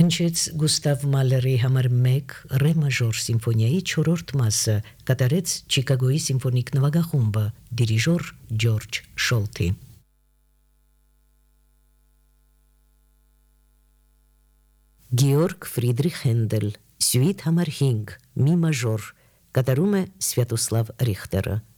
Հնչեց Գուստավ Մալերի համար 1 ռե մաժոր սիմֆոնիայի 4-րդ մասը, կատարեց Չիկագոյի սիմֆոնիկ նվագախումբը, դիրիժոր Ջորջ Շոլթի։ Գեորգ Ֆրիդրիխ Հենդել, սյուիթ համար 5, մի մաժոր, կատարում է Սվյատոսլավ Ռիխտերը։